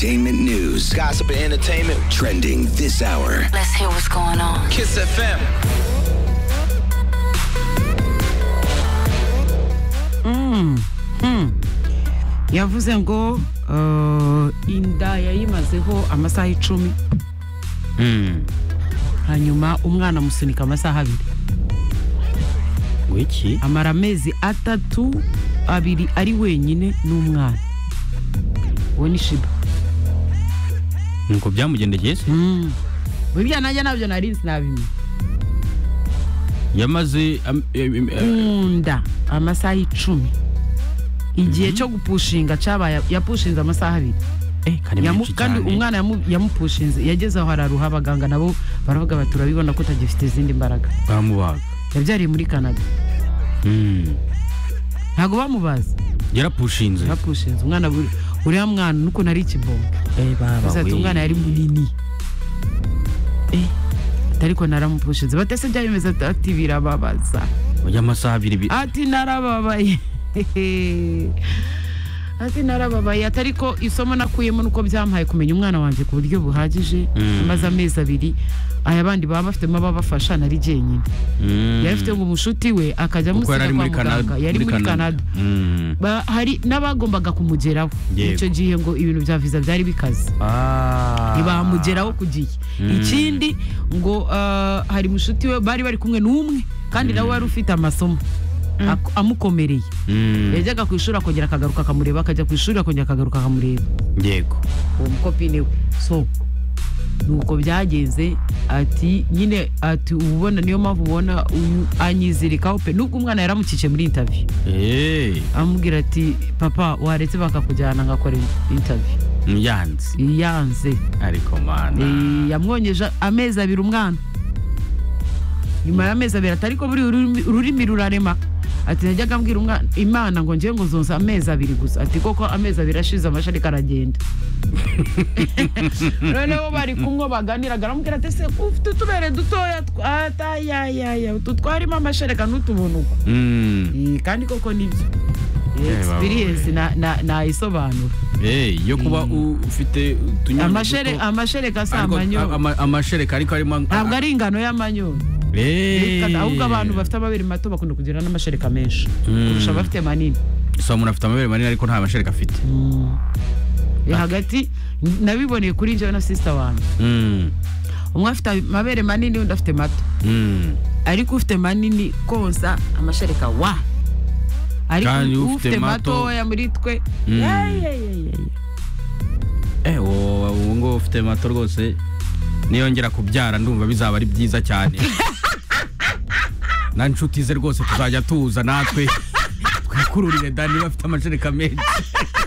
Entertainment news. Gossip and entertainment. Trending this hour. Let's hear what's going on. Kiss FM. Yavuze ngo inda yayimazeho amasaha 10 hanyuma umwana amusunika amasaha 2 wiki amara amezi 3 abiri ari wenyine n'umwana we ni Shiba nuko byamugendekeye se burya najya nabyo nari sinabimye yamaze unda amasaha 10 igihe cyo gupushinga cyabaye yapushinze amasaha 2 kandi umwana yamupushinze yageze aho araruha abaganga nabo baravuga bati urabibona ko utagifite izindi mbaraga bamubaga yabyariye muri Canada ntago bamubaza yarapushinze umwana uriya mwana nuko nari ikibongo baba umwana yari munini ariko naramupushinze batese byabimeze ati birababaza amasaha 2 ati narababaye ati narababaye atariko isomo nakuyemo nuko byampaye kumenya umwana wanjye ku buryo buhagije amaze amezi 2 aya bandi baba bafitemo babafasha nari jenyine yafite ngo umushuti we akajya musika kwa muganga yari muri Canada hari nabagombaga kumugeraho icyo gihe ngo ibintu bya visa byari bikaze ntibamugeraho kugiye ikindi ngo hari mushuti we bari kumwe n'umwe kandi nawe wari ufite amasomo amukomereye yajyaga ku ishuri akongera akagaruka akamureba akajya ku ishuri akongera akagaruka akamureba yego uwo mukopine we so nuko byagenze ati nyine ati ubona niyo mpamvu ubona anyizirikaho pe nubwo umwana yaramukice muri interview amubwira ati papa waretse bakakujyana ngakora interview yanze ariko mana yamwonyeje amezi 2 umwana nyuma y'amezi 2 atariko buri ururimi rurarema ati najyaga mbwira umwana Imana ngo ngiye ngo zonsa amezi 2 gusa ati koko amezi 2 ashize amasharika aragenda noneho bari kumwe baganiraga aramubwira ati se ufite utubere dutoya atayaya tutwarimo amasharika n'utubunuko kandi koko nibyo experience na isobanura yo kuba ufite amashereka samanyo amashereka ariko arimo ntabwo ari ingano y'amanyo ahubwo abantu bafite amabere mato bakunda kugira n'amashereka menshi kurusha bafite manini so umuntu afite amabere manini ariko nta mashereka afite hagati nabiboneye kuri njyewe na sister wanjye umwe afite amabere manini undi afite mato ariko ufite manini konsa amashereka wa ariko ufite mato ya muri twe uwo ngo ufite mato rwose niyongera kubyara ndumva bizaba ari byiza cyane na nshuti ze rwose tuzajya tuza natwe twikururire Dani bafite amashereka menshi